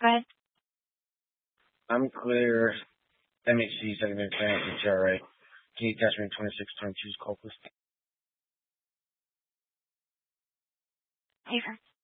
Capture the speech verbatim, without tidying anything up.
ahead. I'm clear. M H C, second advance, H R A. Can you attach me twenty-six twenty-two's call, please? Here.